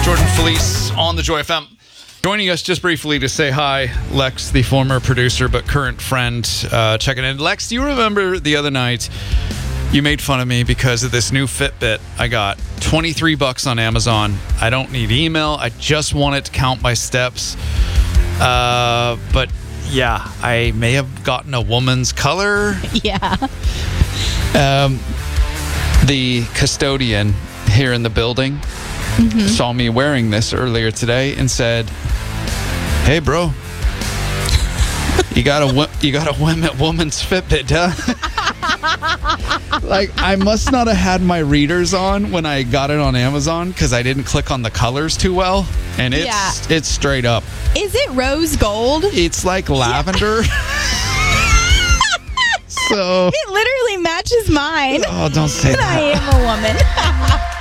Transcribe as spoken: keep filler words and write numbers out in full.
Jordan Felice on the Joy F M. Joining us just briefly to say hi, Lex, the former producer but current friend, uh, checking in. Lex, do you remember the other night you made fun of me because of this new Fitbit I got? twenty-three bucks on Amazon. I don't need email. I just want it to count my steps. Uh, but yeah, I may have gotten a woman's color. Yeah. Um, the custodian here in the building mm-hmm. saw me wearing this earlier today and said, "Hey, bro, you got a you got a women woman's Fitbit, huh?" Like, I must not have had my readers on when I got it on Amazon because I didn't click on the colors too well, and it's Yeah. it's straight up. Is it rose gold? It's like lavender. So It literally matches mine. oh, don't say that. I am a woman.